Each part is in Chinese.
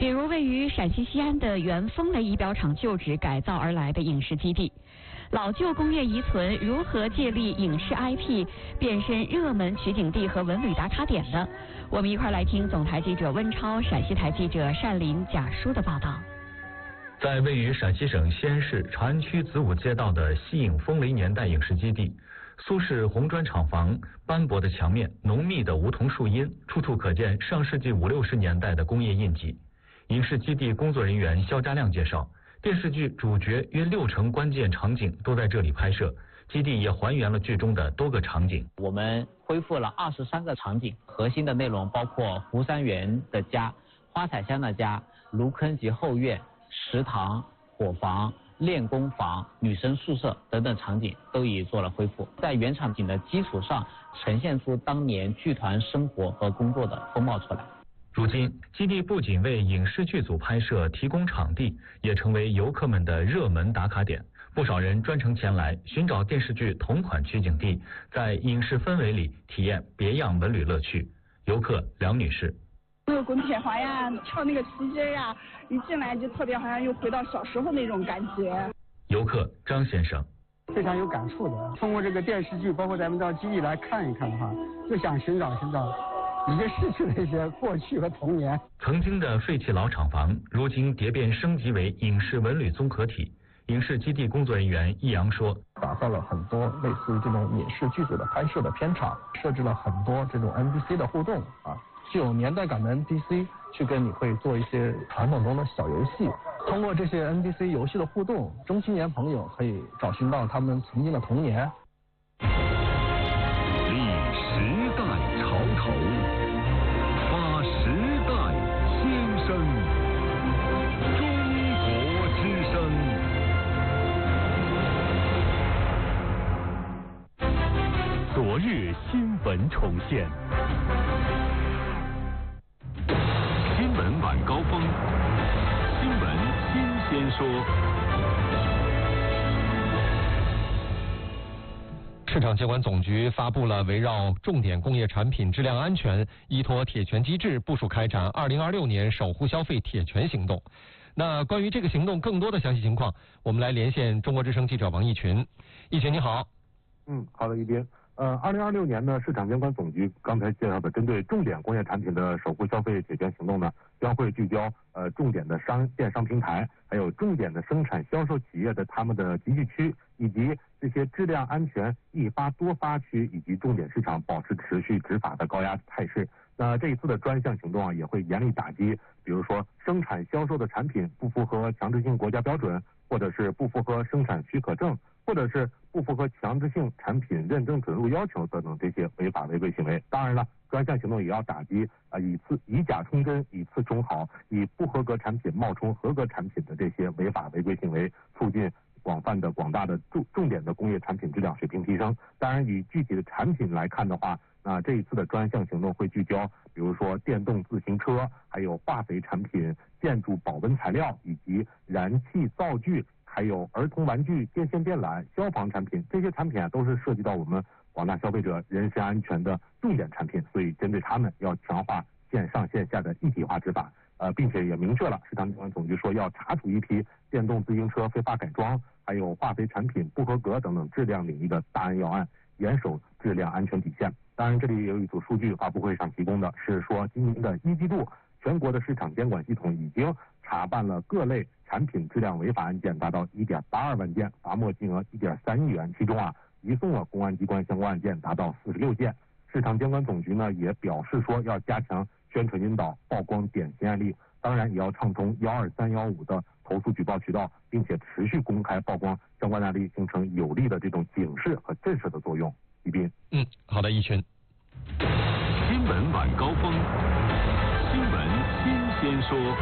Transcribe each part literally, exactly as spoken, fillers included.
比如位于陕西西安的原风雷仪表厂旧址改造而来的影视基地。老旧工业遗存如何借力影视 I P 变身热门取景地和文旅打卡点呢？我们一块来听总台记者温超、陕西台记者单林、贾舒的报道。 在位于陕西省西安市长安区子午街道的西影风雷年代影视基地，苏式红砖厂房、斑驳的墙面、浓密的梧桐树荫，处处可见上世纪五六十年代的工业印记。影视基地工作人员肖家亮介绍，电视剧主角约六成关键场景都在这里拍摄，基地也还原了剧中的多个场景。 我们恢复了二十三个场景，核心的内容包括湖山园的家、花彩香的家、芦坑及后院、食堂、伙房、练功房、女生宿舍等等场景都已做了恢复，在原场景的基础上呈现出当年剧团生活和工作的风貌出来。 如今，基地不仅为影视剧组拍摄提供场地，也成为游客们的热门打卡点。不少人专程前来寻找电视剧同款取景地，在影视氛围里体验别样文旅乐趣。游客梁女士： 那个滚铁环呀，跳那个皮筋呀，一进来就特别好像又回到小时候那种感觉。 游客张先生： 非常有感触的。通过这个电视剧，包括咱们到基地来看一看的话，就想寻找寻找已经逝去的一些过去和童年。 曾经的废弃老厂房，如今蝶变升级为影视文旅综合体。影视基地工作人员易阳说： 打造了很多类似于这种影视剧组的拍摄的片场，设置了很多这种 N P C 的互动啊，具有年代感的 N P C 去跟你会做一些传统中的小游戏。通过这些 N P C 游戏的互动，中青年朋友可以找寻到他们曾经的童年。 立时代潮头，发时代先声，中国之声。昨日新闻重现，新闻晚高峰，新闻新鲜说。 市场监管总局发布了围绕重点工业产品质量安全，依托铁拳机制部署开展二零二六年守护消费铁拳行动。那关于这个行动更多的详细情况，我们来连线中国之声记者王毅群。毅群你好。 嗯，好的，一斌。呃，二零二六年呢，市场监管总局刚才介绍的针对重点工业产品的守护消费铁拳行动呢，将会聚焦呃重点的商电商平台，还有重点的生产销售企业的他们的集聚区，以及这些质量安全易发多发区以及重点市场保持持续执法的高压态势。那这一次的专项行动啊，也会严厉打击，比如说生产销售的产品不符合强制性国家标准，或者是不符合生产许可证，或者是不符合强制性产品认证准入要求等等这些违法违规行为。当然了，专项行动也要打击啊以次以假充真、以次充好、以不合格产品冒充合格产品的这些违法违规行为，促进广泛的广大的重重点的工业产品质量水平提升。当然，以具体的产品来看的话，那这一次的专项行动会聚焦，比如说电动自行车，还有化肥产品、建筑保温材料以及燃气灶具，还有儿童玩具、电线电缆、消防产品，这些产品啊都是涉及到我们广大消费者人身安全的重点产品，所以针对他们要强化线上线下的一体化执法。呃，并且也明确了，市场监管总局说要查处一批电动自行车非法改装，还有化肥产品不合格等等质量领域的大案要案，严守质量安全底线。当然，这里也有一组数据，发布会上提供的是说，今年的一季度，全国的市场监管系统已经查办了各类产品质量违法案件达到一点八二万件，罚没金额一点三亿元，其中啊，移送了公安机关相关案件达到四十六件。市场监管总局呢也表示说，要加强宣传引导，曝光典型案例，当然也要畅通幺二三幺五的投诉举报渠道，并且持续公开曝光相关案例，形成有力的这种警示和震慑的作用。一斌， 嗯，好的，一群。 新闻晚高峰，新闻新鲜说。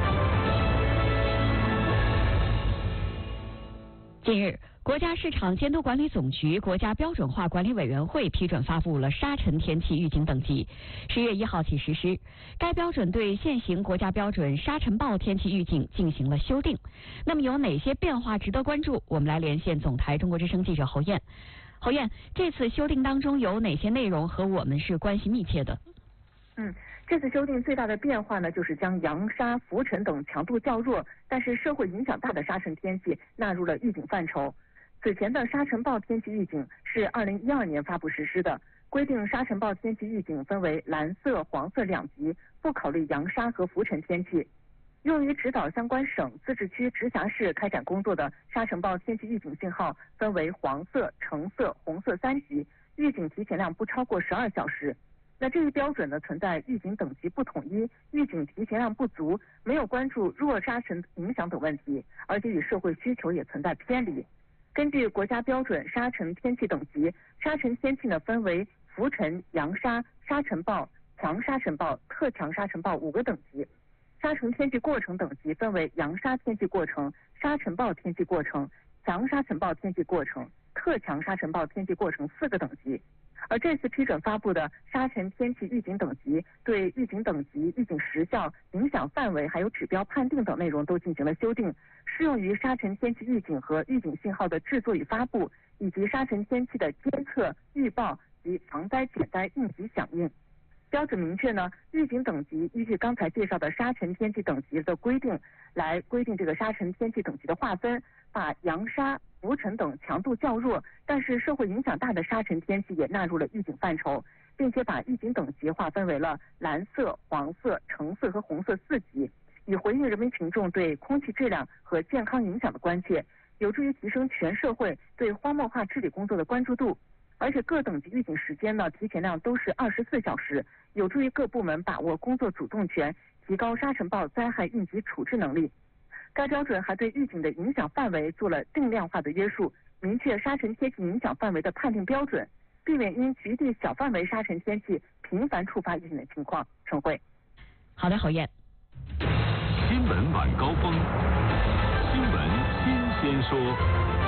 近日，国家市场监督管理总局国家标准化管理委员会批准发布了沙尘天气预警等级，十月一号起实施。该标准对现行国家标准沙尘暴天气预警进行了修订。那么有哪些变化值得关注？我们来连线总台中国之声记者侯燕。侯燕，这次修订当中有哪些内容和我们是关系密切的？ 嗯， 这次修订最大的变化呢，就是将扬沙、浮尘等强度较弱，但是社会影响大的沙尘天气纳入了预警范畴。此前的沙尘暴天气预警是二零一二年发布实施的，规定沙尘暴天气预警分为蓝色、黄色两级，不考虑扬沙和浮尘天气。用于指导相关省、自治区、直辖市开展工作的沙尘暴天气预警信号分为黄色、橙色、红色三级，预警提前量不超过十二小时。那这一标准呢，存在预警等级不统一、预警提前量不足、没有关注弱沙尘影响等问题，而且与社会需求也存在偏离。根据国家标准沙尘天气等级，沙尘天气呢分为浮尘、扬沙、沙尘暴、强沙尘暴、特强沙尘暴五个等级。沙尘天气过程等级分为扬沙天气过程、沙尘暴天气过程、强沙尘暴天气过程、特强沙尘暴天气过程四个等级。而这次批准发布的沙尘天气预警等级，对预警等级、预警时效、影响范围还有指标判定等内容都进行了修订，适用于沙尘天气预警和预警信号的制作与发布，以及沙尘天气的监测、预报及防灾减灾应急响应。标准明确呢，预警等级依据刚才介绍的沙尘天气等级的规定来规定这个沙尘天气等级的划分，把扬沙、浮尘等强度较弱但是社会影响大的沙尘天气也纳入了预警范畴，并且把预警等级划分为了蓝色、黄色、橙色和红色四级，以回应人民群众对空气质量和健康影响的关切，有助于提升全社会对荒漠化治理工作的关注度。而且各等级预警时间呢，提前量都是二十四小时，有助于各部门把握工作主动权，提高沙尘暴灾害应急处置能力。该标准还对预警的影响范围做了定量化的约束，明确沙尘天气影响范围的判定标准，避免因局地小范围沙尘天气频繁触发预警的情况。陈慧， 好的，侯燕。 新闻晚高峰，新闻新鲜说。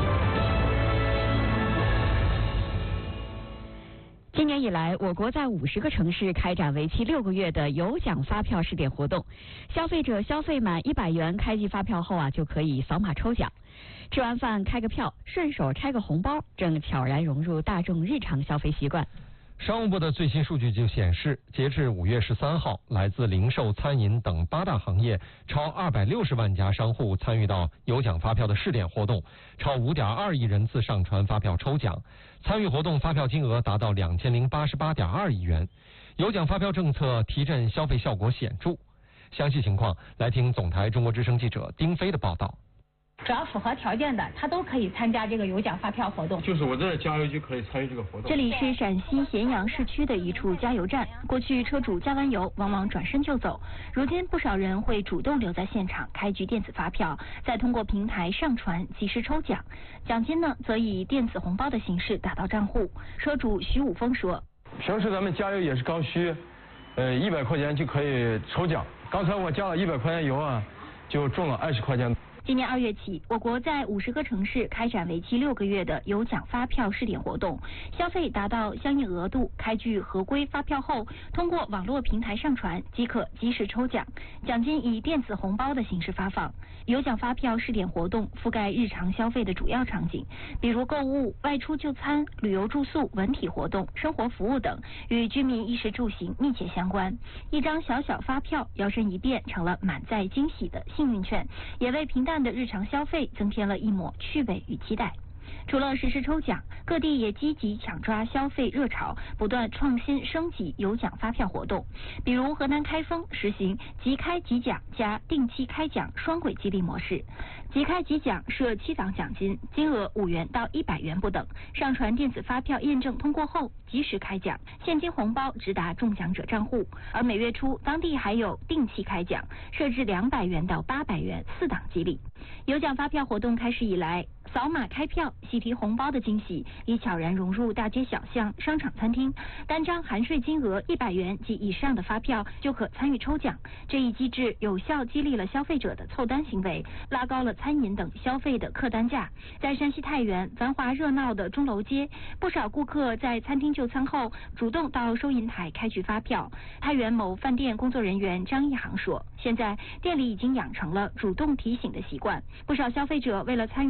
今年以来，我国在五十个城市开展为期六个月的有奖发票试点活动，消费者消费满一百元开具发票后啊，就可以扫码抽奖。吃完饭开个票，顺手拆个红包，正悄然融入大众日常消费习惯。 商务部的最新数据就显示，截至五月十三号，来自零售、餐饮等八大行业超二百六十万家商户参与到有奖发票的试点活动，超五点二亿人次上传发票抽奖，参与活动发票金额达到两千零八十八点二亿元。有奖发票政策提振消费效果显著。详细情况来听总台中国之声记者丁飞的报道。 只要符合条件的，他都可以参加这个有奖发票活动。 就是我这儿加油就可以参与这个活动。 这里是陕西咸阳市区的一处加油站，过去车主加完油往往转身就走，如今不少人会主动留在现场开具电子发票，再通过平台上传及时抽奖，奖金呢则以电子红包的形式打到账户。车主徐武峰说：“ 平时咱们加油也是刚需，呃，一百块钱就可以抽奖。刚才我加了一百块钱油啊，就中了二十块钱。” 今年二月起，我国在五十个城市开展为期六个月的有奖发票试点活动，消费达到相应额度，开具合规发票后，通过网络平台上传即可及时抽奖，奖金以电子红包的形式发放。有奖发票试点活动覆盖日常消费的主要场景，比如购物、外出就餐、旅游住宿、文体活动、生活服务等，与居民衣食住行密切相关。一张小小发票摇身一变成了满载惊喜的幸运券，也为平淡的日常消费增添了一抹趣味与期待。除了实时抽奖，各地也积极抢抓消费热潮，不断创新升级有奖发票活动。比如河南开封实行即开即奖加定期开奖双轨激励模式，即开即奖设七档奖金，金额五元到一百元不等，上传电子发票验证通过后及时开奖，现金红包直达中奖者账户。而每月初，当地还有定期开奖，设置两百元到八百元四档激励。有奖发票活动开始以来，扫码开票、喜提红包的惊喜已悄然融入大街小巷、商场、餐厅。单张含税金额一百元及以上的发票就可参与抽奖。这一机制有效激励了消费者的凑单行为，拉高了餐饮等消费的客单价。在山西太原繁华热闹的钟楼街，不少顾客在餐厅就餐后主动到收银台开具发票。太原某饭店工作人员张一航说：“现在店里已经养成了主动提醒的习惯，不少消费者为了参与抽奖，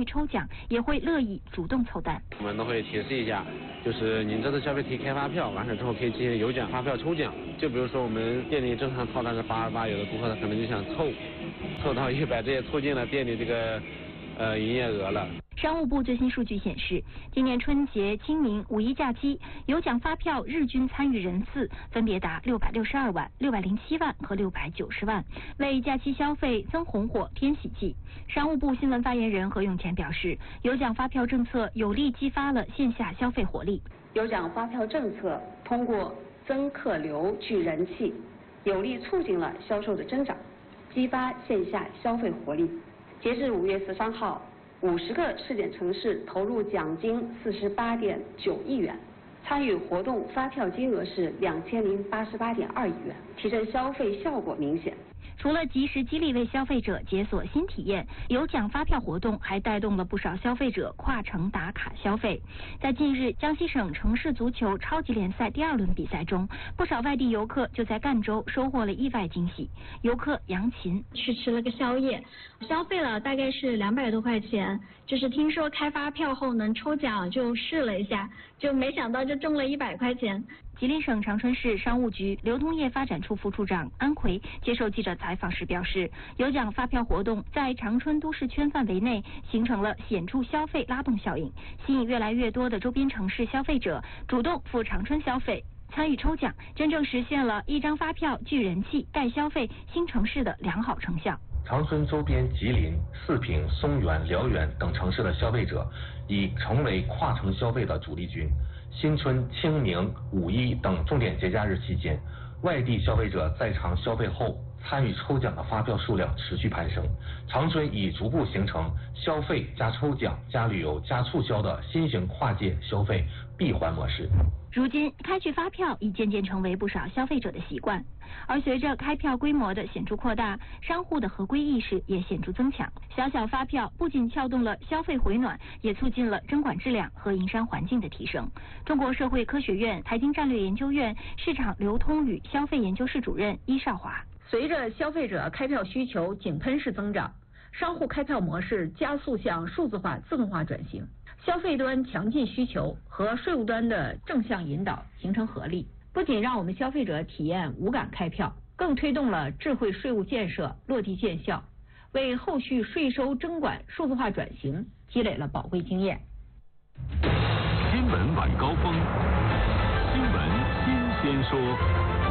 长也会乐意主动凑单。 我们都会提示一下，就是您这次消费提开发票完成之后，可以进行有奖发票抽奖。就比如说我们店里正常套餐是八十八，有的顾客他可能就想凑，凑到一百，这也促进了店里这个呃营业额了。 商务部最新数据显示，今年春节、清明、五一假期有奖发票日均参与人次分别达六百六十二万、六百零七万和六百九十万，为假期消费增红火、添喜气。商务部新闻发言人何永前表示，有奖发票政策有力激发了线下消费活力。 有奖发票政策通过增客流、聚人气，有力促进了销售的增长，激发线下消费活力。截至五月十三号。五十个试点城市投入奖金四十八点九亿元，参与活动发票金额是两千零八十八点二亿元，提振消费效果明显。 除了及时激励为消费者解锁新体验，有奖发票活动还带动了不少消费者跨城打卡消费。在近日江西省城市足球超级联赛第二轮比赛中，不少外地游客就在赣州收获了意外惊喜。游客杨琴去吃了个宵夜，消费了大概是两百多块钱，就是听说开发票后能抽奖，就试了一下，就没想到就中了一百块钱。 吉林省长春市商务局流通业发展处副处长安奎接受记者采访时表示，有奖发票活动在长春都市圈范围内形成了显著消费拉动效应，吸引越来越多的周边城市消费者主动赴长春消费，参与抽奖，真正实现了一张发票聚人气、带消费新城市的良好成效。 长春周边吉林、四平、松原、辽源等城市的消费者已成为跨城消费的主力军。新春、清明、五一等重点节假日期间，外地消费者在长消费后参与抽奖的发票数量持续攀升，长春已逐步形成消费加抽奖加旅游加促销的新型跨界消费闭环模式。 如今，开具发票已渐渐成为不少消费者的习惯，而随着开票规模的显著扩大，商户的合规意识也显著增强。小小发票不仅撬动了消费回暖，也促进了征管质量和营商环境的提升。中国社会科学院财经战略研究院市场流通与消费研究室主任伊少华： 随着消费者开票需求井喷式增长，商户开票模式加速向数字化、自动化转型。消费端强劲需求和税务端的正向引导形成合力，不仅让我们消费者体验无感开票，更推动了智慧税务建设落地见效，为后续税收征管数字化转型积累了宝贵经验。 新闻晚高峰，新闻新鲜说。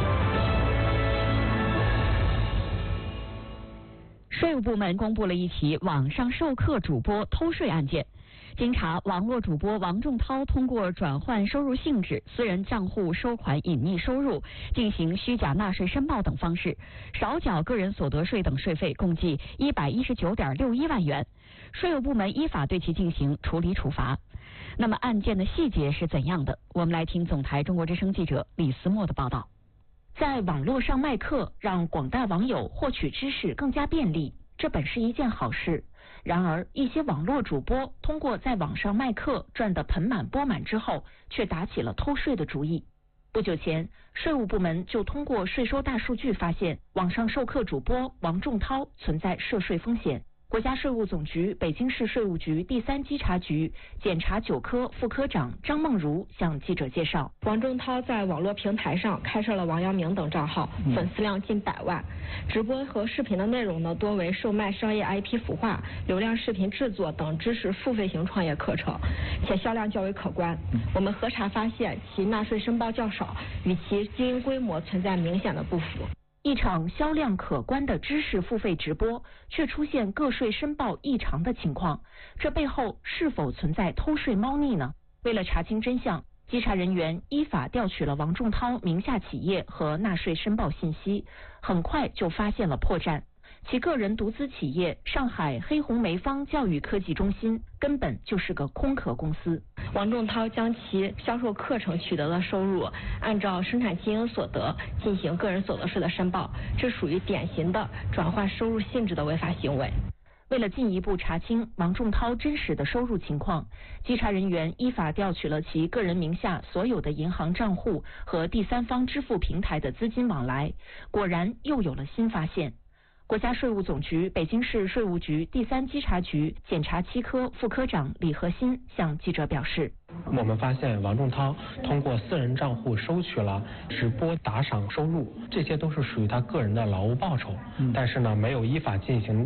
税务部门公布了一起网上授课主播偷税案件。经查，网络主播王仲涛通过转换收入性质、私人账户收款隐匿收入、进行虚假纳税申报等方式，少缴个人所得税等税费共计一百一十九点六一万元。税务部门依法对其进行处理处罚。那么案件的细节是怎样的？我们来听总台中国之声记者李思墨的报道。 在网络上卖课，让广大网友获取知识更加便利，这本是一件好事。然而，一些网络主播通过在网上卖课赚得盆满钵满之后，却打起了偷税的主意。不久前，税务部门就通过税收大数据发现，网上授课主播王仲涛存在涉税风险。国家税务总局北京市税务局第三稽查局检察九科副科长张梦如向记者介绍， 王仲涛在网络平台上开设了王阳明等账号，粉丝量近百万，直播和视频的内容呢多为售卖商业 I P 孵化、流量视频制作等知识付费型创业课程，且销量较为可观。我们核查发现，其纳税申报较少，与其经营规模存在明显的不符。 一场销量可观的知识付费直播，却出现个税申报异常的情况，这背后是否存在偷税猫腻呢？为了查清真相，稽查人员依法调取了王仲涛名下企业和纳税申报信息，很快就发现了破绽。其个人独资企业上海黑红梅方教育科技中心根本就是个空壳公司。 王仲涛将其销售课程取得的收入按照生产经营所得进行个人所得税的申报，这属于典型的转换收入性质的违法行为。 为了进一步查清王仲涛真实的收入情况，稽查人员依法调取了其个人名下所有的银行账户和第三方支付平台的资金往来，果然又有了新发现。 国家税务总局北京市税务局第三稽查局检察七科副科长李和新向记者表示， 我们发现王仲涛通过私人账户收取了直播打赏收入，这些都是属于他个人的劳务报酬，但是呢没有依法进行